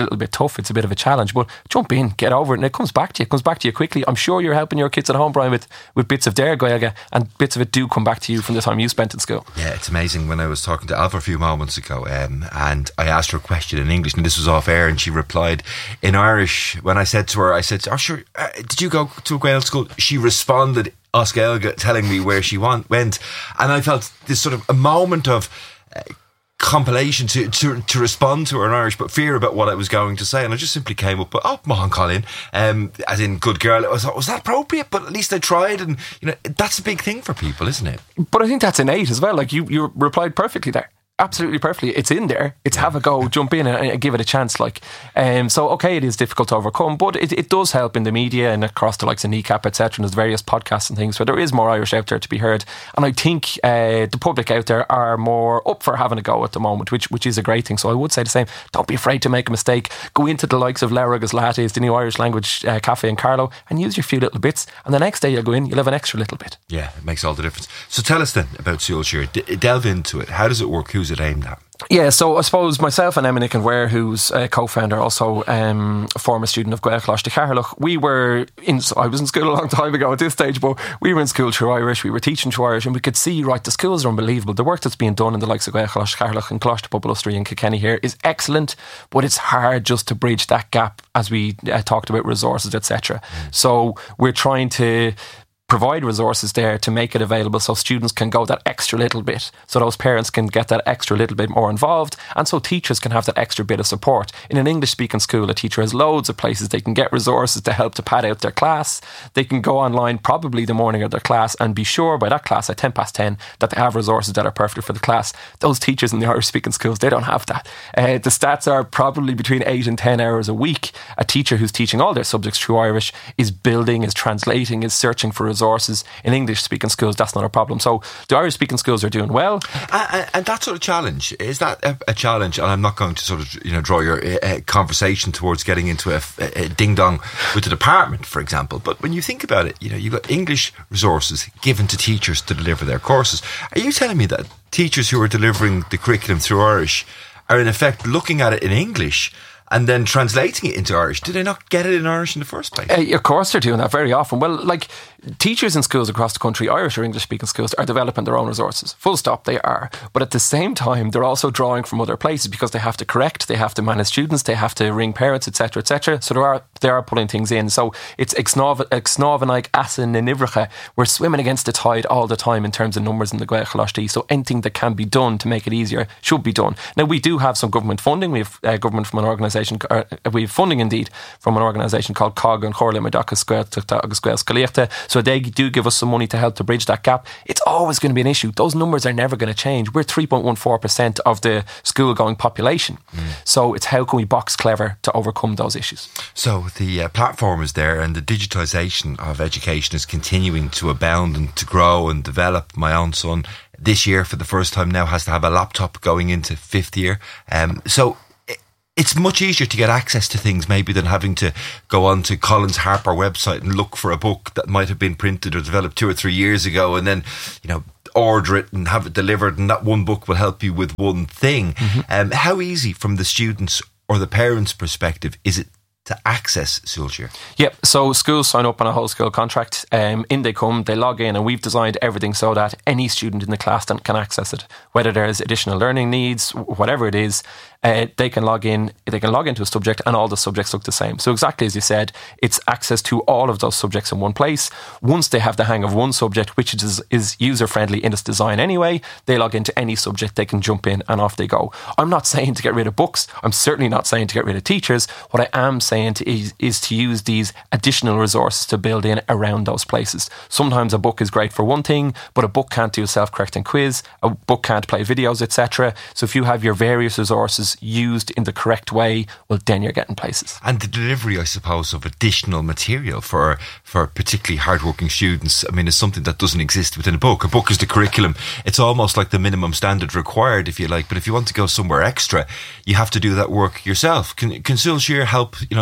little bit tough, it's a bit of a challenge, but jump in, get over it, and it comes back to you. It comes back to you quickly. I'm sure you're helping your kids at home, Brian, with, with bits of their Gaeilge, and bits of it do come back to you from the time you spent in school. Yeah, it's amazing. When I was talking to Alva a few moments ago, um, and I asked her a question in English, and this was off air, and she replied in Irish. When I said to her, I said, oh sure, uh, did you go to a Gael school? She responded Os Gaeilge, telling me where she want, went, and I felt this sort of a moment of uh, compilation to, to to respond to her in Irish, but fear about what I was going to say, and I just simply came up with, oh, Mohan Colin, um, as in good girl. I thought, was that appropriate? But at least I tried, and you know that's a big thing for people, isn't it? But I think that's innate as well. Like you, you replied perfectly there. Absolutely perfectly. It's in there. It's have a go, jump in and, and give it a chance. Like, um, so okay, it is difficult to overcome, but it, it does help in the media and across the likes of Kneecap, et cetera. And there's various podcasts and things where there is more Irish out there to be heard. And I think uh, the public out there are more up for having a go at the moment, which which is a great thing. So I would say the same. Don't be afraid to make a mistake. Go into the likes of Leragus Lattes, the new Irish language uh, cafe in Carlow, and use your few little bits. And the next day you'll go in, you'll have an extra little bit. Yeah, it makes all the difference. So tell us then about Súilsure. D- delve into it. How does it work? Who's it aimed at? Yeah, so I suppose myself and Emma Nick and Ware, who's a co-founder, also um, a former student of Gael Coláiste Cathaoirleach, we were in, I was in school a long time ago at this stage, but we were in school through Irish, we were teaching through Irish, and we could see, right, the schools are unbelievable. The work that's being done in the likes of Gael Coláiste Cathaoirleach and Coláiste Poblaistrí and Kilkenny here is excellent, but it's hard just to bridge that gap as we uh, talked about resources, et cetera. Mm. So we're trying to provide resources there to make it available so students can go that extra little bit, so those parents can get that extra little bit more involved, and so teachers can have that extra bit of support. In an English speaking school, a teacher has loads of places they can get resources to help to pad out their class. They can go online probably the morning of their class and be sure by that class at ten past ten that they have resources that are perfect for the class. Those teachers in the Irish speaking schools, they don't have that. Uh, the stats are probably between eight and ten hours a week. A teacher who's teaching all their subjects through Irish is building, is translating, is searching for resources. In English speaking schools, that's not a problem. So the Irish speaking schools are doing well. And, and that sort of challenge, is that a, a challenge? And I'm not going to sort of, you know, draw your uh, conversation towards getting into a, a ding dong with the department, for example. But when you think about it, you know, you've got English resources given to teachers to deliver their courses. Are you telling me that teachers who are delivering the curriculum through Irish are in effect looking at it in English and then translating it into Irish? Do they not get it in Irish in the first place? Uh, of course they're doing that very often. Well, like teachers in schools across the country, Irish or English speaking schools, are developing their own resources. Full stop, they are. But at the same time, they're also drawing from other places because they have to correct, they have to manage students, they have to ring parents, et cetera, et cetera. So there are they are pulling things in. So it's exnávanig asan ninivracha. We're swimming against the tide all the time in terms of numbers in the Gael Coláiste. So anything that can be done to make it easier should be done. Now we do have some government funding. We have uh, government from an organisation. Uh, we have funding indeed from an organisation called C O G and Chorla Medaka Square Agus Gael Scaliachta. So they do give us some money to help to bridge that gap. It's always going to be an issue. Those numbers are never going to change. We're three point one four percent of the school going population. Mm. So it's how can we box clever to overcome those issues. So the uh, platform is there and the digitisation of education is continuing to abound and to grow and develop. My own son this year for the first time now has to have a laptop going into fifth year. Um, so it's much easier to get access to things maybe than having to go on to Collins Harper website and look for a book that might have been printed or developed two or three years ago and then, you know, order it and have it delivered, and that one book will help you with one thing. Mm-hmm. Um, how easy from the students or the parents' perspective is it to access Súilsure? Yep, so schools sign up on a whole school contract. Um, in they come, they log in, and we've designed everything so that any student in the class can access it. Whether there's additional learning needs, whatever it is, uh, they can log in, they can log into a subject and all the subjects look the same. So exactly as you said, it's access to all of those subjects in one place. Once they have the hang of one subject, which is, is user-friendly in its design anyway, they log into any subject, they can jump in and off they go. I'm not saying to get rid of books. I'm certainly not saying to get rid of teachers. What I am saying to is, is to use these additional resources to build in around those places. Sometimes a book is great for one thing, but a book can't do a self-correcting quiz, a book can't play videos, et cetera. So if you have your various resources used in the correct way, well, then you're getting places. And the delivery, I suppose, of additional material for for particularly hardworking students, I mean, is something that doesn't exist within a book. A book is the curriculum. It's almost like the minimum standard required, if you like. But if you want to go somewhere extra, you have to do that work yourself. Can, can Súilsure help, you know,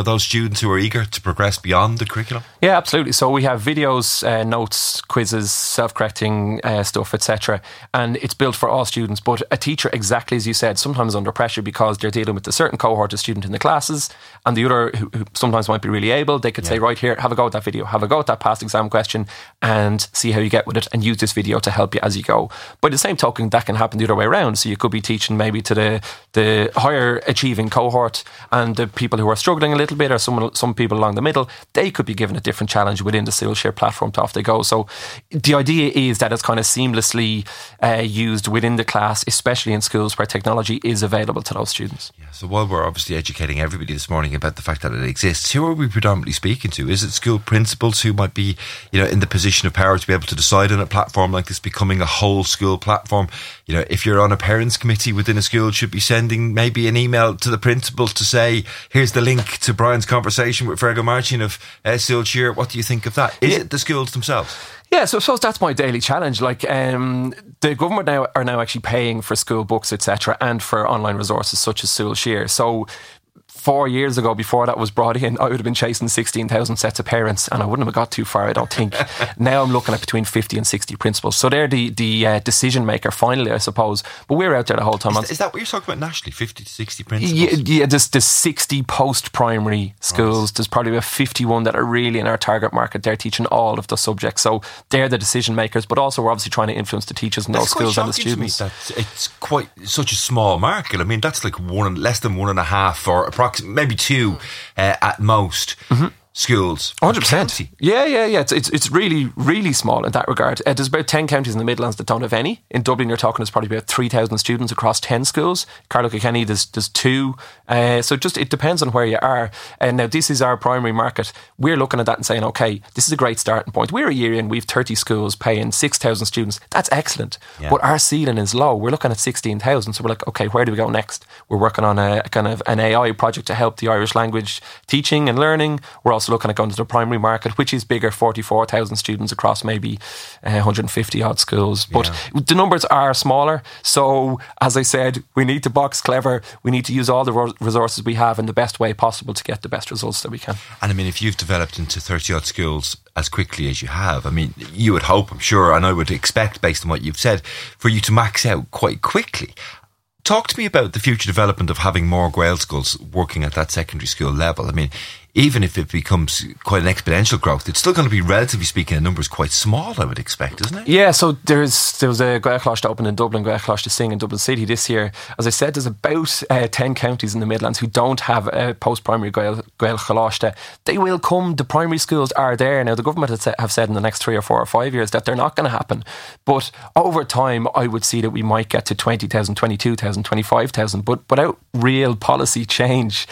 those students who are eager to progress beyond the curriculum? Yeah, absolutely. So we have videos, uh, notes, quizzes, self-correcting uh, stuff, et cetera. And it's built for all students. But a teacher, exactly as you said, sometimes under pressure because they're dealing with a certain cohort of student in the classes, and the other who, who sometimes might be really able, they could yeah. say, right here, have a go at that video, have a go at that past exam question, and see how you get with it, and use this video to help you as you go. By the same token, that can happen the other way around. So you could be teaching maybe to the the higher achieving cohort, and the people who are struggling a little bit, or some some people along the middle, they could be given a different challenge within the SoulShare platform to off they go. So the idea is that it's kind of seamlessly uh, used within the class, especially in schools where technology is available to those students. Yeah, so while we're obviously educating everybody this morning about the fact that it exists, who are we predominantly speaking to? Is it school principals who might be, you know, in the position of power to be able to decide on a platform like this becoming a whole school platform? You know, if you're on a parents committee within a school, should be sending maybe an email to the principal to say, here's the link to Brian's conversation with Fergal Martin of uh, SoulShare. What do you think of that? Is yeah. it the schools themselves? Yeah, so I suppose that's my daily challenge. Like, um, the government now are now actually paying for school books, et cetera, and for online resources such as SoulShare. So four years ago, before that was brought in, I would have been chasing sixteen thousand sets of parents, and I wouldn't have got too far, I don't think. Now I'm looking at between fifty and sixty principals. So they're the, the uh, decision maker, finally, I suppose. But we're out there the whole time. Is, is that what you're talking about nationally? fifty to sixty principals? Yeah, yeah, there's, there's sixty post-primary schools. Right. There's probably about fifty-one that are really in our target market. They're teaching all of the subjects. So they're the decision makers, but also we're obviously trying to influence the teachers in those schools and the students. That it's quite such a small market. I mean, that's like one, less than one and a half, or approximately, maybe two Uh, at most mm-hmm. schools. one hundred percent. Yeah, yeah, yeah. It's, it's it's really, really small in that regard. Uh, there's about ten counties in the Midlands that don't have any. In Dublin, you're talking there's probably about three thousand students across ten schools. Carlow Kilkenny, there's, there's two. Uh, so just it depends on where you are. And now this is our primary market. We're looking at that and saying, okay, this is a great starting point. We're a year in, we've thirty schools paying six thousand students. That's excellent. Yeah. But our ceiling is low. We're looking at sixteen thousand. So we're like, okay, where do we go next? We're working on a kind of an A I project to help the Irish language teaching and learning. We're also looking at going to the primary market, which is bigger, forty-four thousand students across maybe uh, one hundred fifty odd schools. But yeah. the numbers are smaller. So as I said, we need to box clever. We need to use all the resources we have in the best way possible to get the best results that we can. And I mean, if you've developed into thirty odd schools as quickly as you have, I mean, you would hope, I'm sure, and I would expect, based on what you've said, for you to max out quite quickly. Talk to me about the future development of having more Gael schools working at that secondary school level. I mean, even if it becomes quite an exponential growth, it's still going to be, relatively speaking, in numbers quite small, I would expect, isn't it? Yeah, so there's there was a Gael Closh to open in Dublin, Gael Closh to sing in Dublin City this year. As I said, there's about uh, ten counties in the Midlands who don't have a post-primary Gael Closh. They will come. The primary schools are there. Now, the government have said in the next three or four or five years that they're not going to happen. But over time, I would see that we might get to twenty thousand, twenty-two thousand, twenty-five thousand. But without real policy change,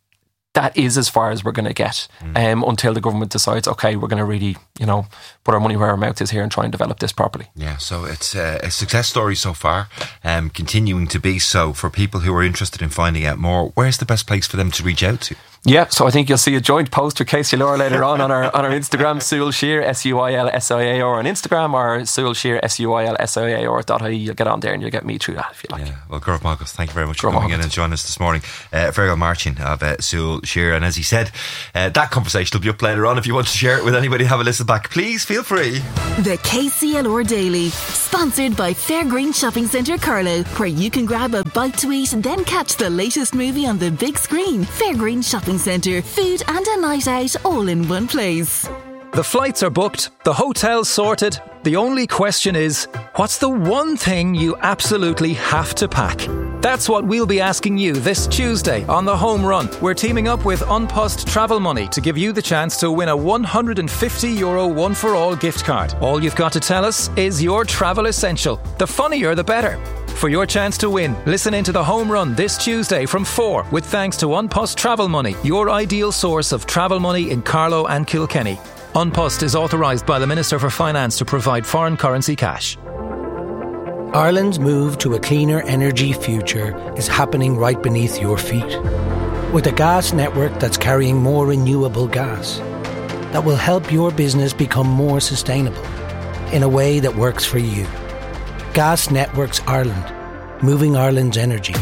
that is as far as we're going to get mm. um, until the government decides, okay, we're going to really, you know, put our money where our mouth is here and try and develop this properly. Yeah, so it's a, a success story so far, um, continuing to be so. For people who are interested in finding out more, where's the best place for them to reach out to? Yeah, so I think you'll see a joint post with Casey Laura later on on our on our Instagram, SoulShare, S U I L S I A R on Instagram, or SoulShare, S U I L S I A R dot I E. You'll get on there and you'll get me through that if you like. Yeah, well, Gurv Marcus, thank you very much Gurv for coming Marcus. in and joining us this morning. Uh, Fergal Martin of uh, SoulShare, and as he said, uh, that conversation will be up later on. If you want to share it with anybody, have a listen back, please feel free. The K C L R Daily, sponsored by Fairgreen Shopping Centre Carlow, where you can grab a bite to eat and then catch the latest movie on the big screen. Fairgreen Shopping Centre, food and a night out all in one place. The flights are booked, the hotel's sorted. The only question is, what's the one thing you absolutely have to pack? That's what we'll be asking you this Tuesday on The Home Run. We're teaming up with An Post Travel Money to give you the chance to win a one hundred fifty euro one-for-all gift card. All you've got to tell us is your travel essential. The funnier the better. For your chance to win, listen into The Home Run this Tuesday from four, with thanks to An Post Travel Money, your ideal source of travel money in Carlow and Kilkenny. An Post is authorised by the Minister for Finance to provide foreign currency cash. Ireland's move to a cleaner energy future is happening right beneath your feet. With a gas network that's carrying more renewable gas, that will help your business become more sustainable in a way that works for you. Gas Networks Ireland, moving Ireland's energy.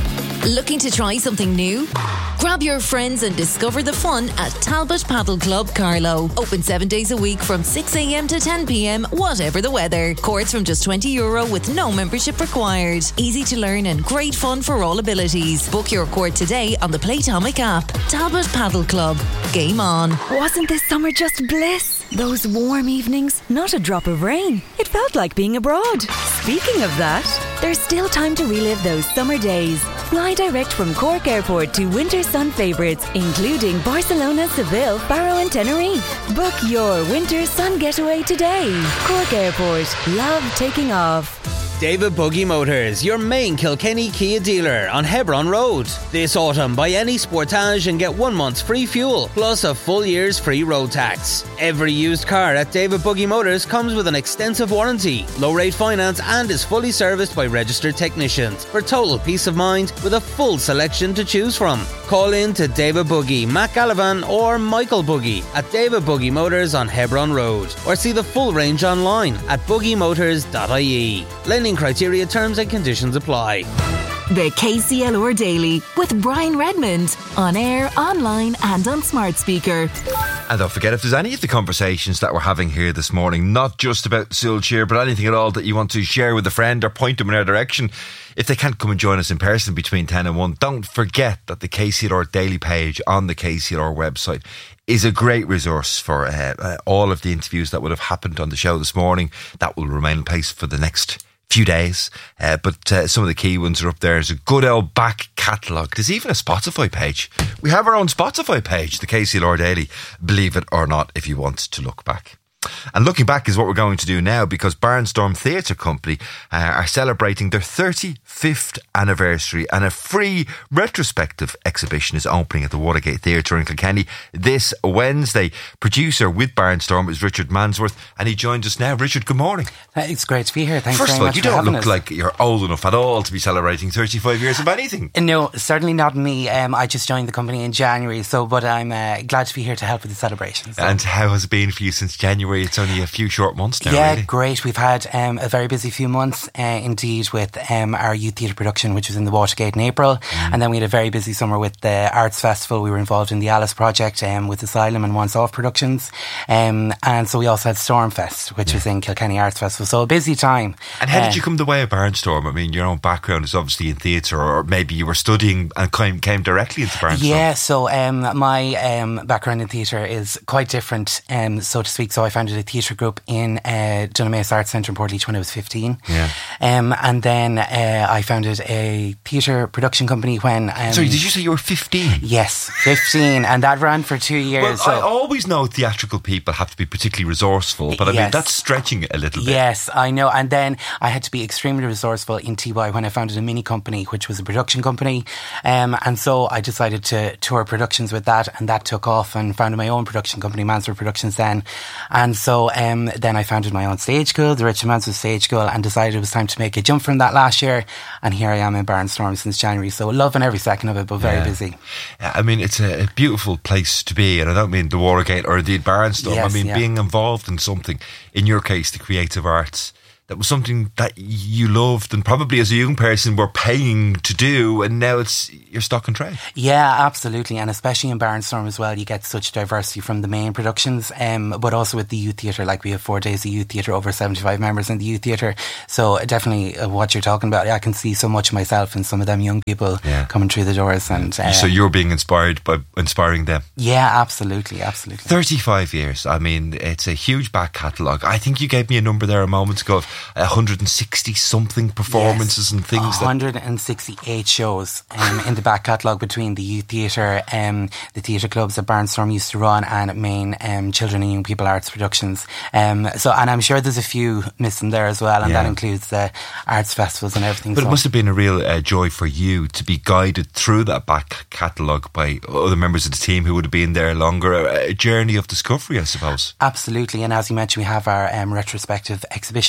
Looking to try something new? Grab your friends and discover the fun at Talbot Paddle Club Carlow. Open seven days a week from six a.m. to ten p.m, whatever the weather. Courts from just twenty euro with no membership required. Easy to learn and great fun for all abilities. Book your court today on the Playtomic app. Talbot Paddle Club. Game on. Wasn't this summer just bliss? Those warm evenings, not a drop of rain. It felt like being abroad. Speaking of that, there's still time to relive those summer days. Fly direct from Cork Airport to winter sun favourites, including Barcelona, Seville, Faro and Tenerife. Book your winter sun getaway today. Cork Airport. Love taking off. David Buggy Motors, your main Kilkenny Kia dealer on Hebron Road. This autumn, buy any Sportage and get one month's free fuel, plus a full year's free road tax. Every used car at David Buggy Motors comes with an extensive warranty, low-rate finance and is fully serviced by registered technicians for total peace of mind with a full selection to choose from. Call in to David Buggy, Matt Gallivan or Michael Buggy at David Buggy Motors on Hebron Road, or see the full range online at buggy motors dot I E. Lending criteria, terms and conditions apply. The K C L R Daily with Brian Redmond. On air, online and on smart speaker. And don't forget, if there's any of the conversations that we're having here this morning, not just about Silchir, but anything at all that you want to share with a friend or point them in our direction, if they can't come and join us in person between ten and one, don't forget that the K C L R Daily page on the K C L R website is a great resource for uh, uh, all of the interviews that would have happened on the show this morning. That will remain in place for the next few days, uh, but uh, some of the key ones are up there. There's a good old back catalogue. There's even a Spotify page. We have our own Spotify page, the K C L R Daily, believe it or not, if you want to look back. And looking back is what we're going to do now, because Barnstorm Theatre Company uh, are celebrating their thirty-fifth anniversary, and a free retrospective exhibition is opening at the Watergate Theatre in Kilkenny this Wednesday. Producer with Barnstorm is Richard Mansworth, and he joins us now. Richard, good morning. It's great to be here. Thanks First very of all, much you for don't having look us. like you're old enough at all to be celebrating thirty-five years of anything. No, certainly not me. Um, I just joined the company in January, so but I'm uh, glad to be here to help with the celebrations. And how has it been for you since January? It's only a few short months now, Yeah, really. great. We've had um, a very busy few months uh, indeed with um, our youth theatre production, which was in the Watergate in April. Mm. And then we had a very busy summer with the Arts Festival. We were involved in the Alice Project um, with Asylum and Once Off Productions. Um, and so we also had Stormfest, which yeah. was in Kilkenny Arts Festival. So a busy time. And how uh, did you come the way of Barnstorm? I mean, your own background is obviously in theatre, or maybe you were studying and came, came directly into Barnstorm. Yeah, so um, my um, background in theatre is quite different, um, so to speak. So I founded a theatre group in uh, Dunamis Arts Centre in Portlaoise when I was fifteen. Yeah. Um, and then uh, I founded a theatre production company when... Um, Sorry, did you say you were fifteen? Yes, fifteen. And that ran for two years. Well, so. I always know theatrical people have to be particularly resourceful, but I yes. mean, that's stretching it a little bit. Yes, I know. And then I had to be extremely resourceful in T Y when I founded a mini company, which was a production company. Um, and so I decided to tour productions with that, and that took off, and founded my own production company, Mansworth Productions then. And so um, then I founded my own stage school, the Richard Mansworth Stage School, and decided it was time to make a jump from that last year. And here I am in Barnstorm since January. So loving every second of it, but very yeah. busy. I mean, it's a beautiful place to be, and I don't mean the Watergate or indeed Barnstorm. Yes, I mean, yeah. being involved in something, in your case, the creative arts, that was something that you loved and probably as a young person were paying to do, and now it's your stock and trade. Yeah, absolutely. And especially in Barnstorm as well, you get such diversity from the main productions, um, but also with the youth theatre. Like we have four days of youth theatre, over seventy-five members in the youth theatre. So definitely uh, what you're talking about, I can see so much of myself in some of them young people yeah. coming through the doors. And uh, so you're being inspired by inspiring them. Yeah, absolutely, absolutely. thirty-five years. I mean, it's a huge back catalogue. I think you gave me a number there a moment ago of one hundred sixty something performances yes, and things. one hundred sixty-eight shows um, in the back catalogue between the youth theatre, um, the theatre clubs that Barnstorm used to run, and main um, children and young people arts productions. Um, so, and I'm sure there's a few missing there as well, and yeah. that includes the arts festivals and everything. But so. It must have been a real uh, joy for you to be guided through that back catalogue by other members of the team who would have been there longer. A, a journey of discovery, I suppose. Absolutely, and as you mentioned, we have our um, retrospective exhibition, which is open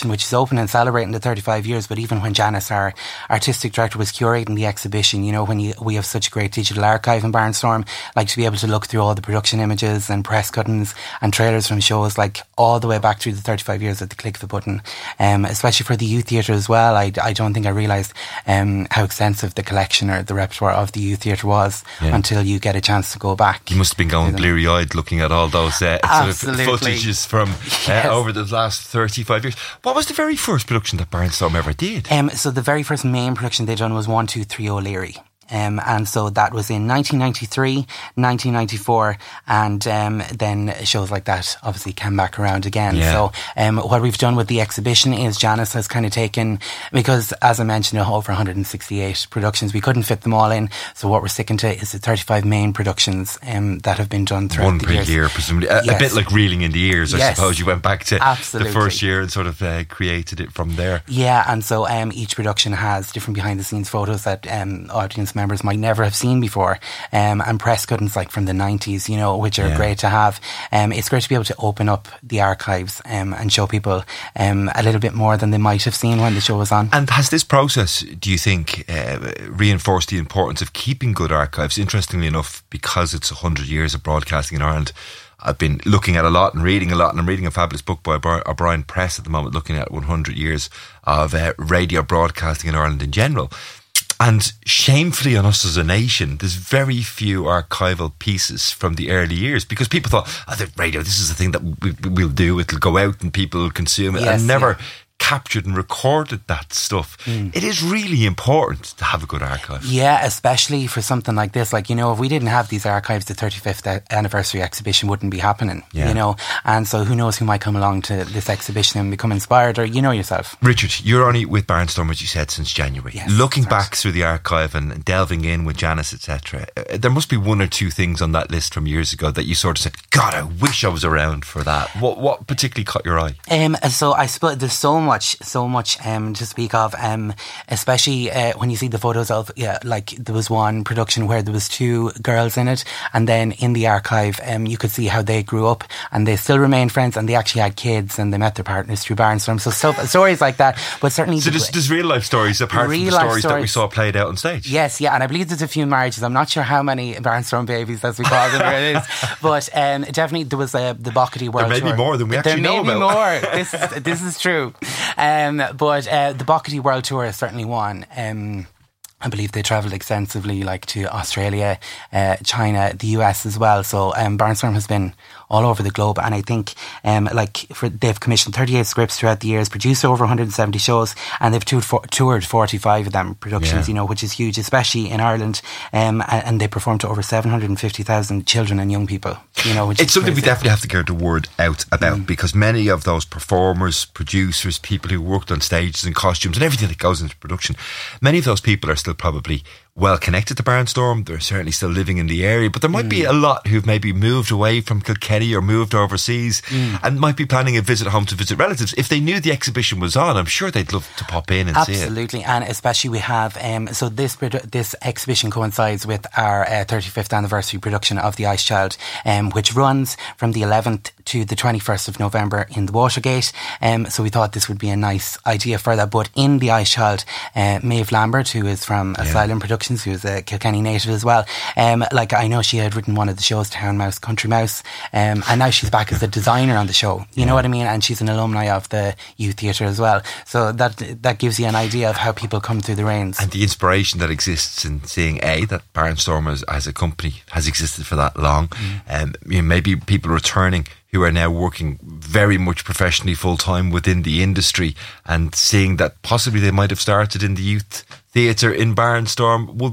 opening and celebrating the thirty-five years, but even when Janice, our artistic director, was curating the exhibition, you know, when you, we have such a great digital archive in Barnstorm, like to be able to look through all the production images and press cuttings and trailers from shows, like all the way back through the thirty-five years at the click of a button, um, especially for the youth theatre as well. I, I don't think I realised um, how extensive the collection or the repertoire of the youth theatre was Yeah. until you get a chance to go back. You must have been going bleary-eyed looking at all those uh, sort of Absolutely. footages from uh, Yes. over the last thirty-five years. What was the very first production that Barnstorm ever did? Um, so the very first main production they done was one two three O'Leary. Um, and so that was in nineteen ninety-three, nineteen ninety-four, and um, then shows like that obviously came back around again. Yeah. So um, what we've done with the exhibition is Janice has kind of taken, because as I mentioned, over one hundred sixty-eight productions, we couldn't fit them all in. So what we're sticking to is the thirty-five main productions um, that have been done throughout One the per years. year, presumably. A, a Yes. bit like reeling in the ears, I Yes. suppose. You went back to Absolutely. the first year and sort of uh, created it from there. Yeah, and so um, each production has different behind the scenes photos that um, audience members might never have seen before, um, and press cuttings like from the nineties, you know, which are Yeah. great to have. Um, it's great to be able to open up the archives um, and show people um, a little bit more than they might have seen when the show was on. And has this process, do you think, uh, reinforced the importance of keeping good archives? Interestingly enough, because it's one hundred years of broadcasting in Ireland, I've been looking at a lot and reading a lot, and I'm reading a fabulous book by O'Bri- O'Brien Press at the moment, looking at one hundred years of uh, radio broadcasting in Ireland in general. And shamefully on us as a nation, there's very few archival pieces from the early years, because people thought, oh, the radio, this is the thing that we, we'll do, it'll go out and people will consume it, Yes, and never yeah. captured and recorded that stuff. Mm. It is really important to have a good archive. Yeah, especially for something like this. Like, you know, if we didn't have these archives, the thirty-fifth anniversary exhibition wouldn't be happening, Yeah. you know. And so who knows who might come along to this exhibition and become inspired, or you know yourself. Richard, you're only with Barnstorm, as you said, since January. Yes, Looking back through the archive and delving in with Janice, et cetera, uh, there must be one or two things on that list from years ago that you sort of said, God, I wish I was around for that. What what particularly caught your eye? Um, so I suppose there's so much, so much um, to speak of, um, especially uh, when you see the photos of, yeah, like there was one production where there was two girls in it, and then in the archive um, you could see how they grew up and they still remain friends, and they actually had kids and they met their partners through Barnstorm. So stuff, stories like that, but certainly So there's, there's real life stories apart from the Real life stories, that we stories. saw played out on stage. Yes, yeah, and I believe there's a few marriages. I'm not sure how many Barnstorm babies, as we call them, there is, but um, definitely there was uh, the Bockety World There may be Tour. more than we actually there know may be about. more. This is, this is true. Um, but uh, the Bockety World Tour is certainly one. Um, I believe they travelled extensively, like to Australia, uh, China, the U S as well. So um, Barnstorm has been all over the globe, and I think um, like for, they've commissioned thirty-eight scripts throughout the years, produced over one hundred seventy shows, and they've toured, for, toured forty-five of them productions, Yeah. you know, which is huge, especially in Ireland. Um, and, and they perform to over seven hundred fifty thousand children and young people, you know, which It's is something we crazy. definitely have to get the word out about, Mm. because many of those performers, producers, people who worked on stages and costumes and everything that goes into production, many of those people are still probably well connected to Barnstorm. They're certainly still living in the area, but there might be a lot who've maybe moved away from Kilkenny or moved overseas Mm. and might be planning a visit home to visit relatives. If they knew the exhibition was on, I'm sure they'd love to pop in and see it. Absolutely, and especially we have um, so this produ- this exhibition coincides with our uh, thirty-fifth anniversary production of The Ice Child, um, which runs from the eleventh to the twenty-first of November in the Watergate. Um, so we thought this would be a nice idea for that. But in The Ice Child, uh, Maeve Lambert, who is from Asylum Productions, who is a Kilkenny native as well, um, like I know she had written one of the shows, Town Mouse, Country Mouse, um, and now she's back as a designer on the show. You know what I mean? And she's an alumni of the youth theatre as well. So that that gives you an idea of how people come through the reins. And the inspiration that exists in seeing A, that Barnstorm as, as a company has existed for that long, and um, you know, maybe people returning who are now working very much professionally full time within the industry, and seeing that possibly they might have started in the youth theatre in Barnstorm will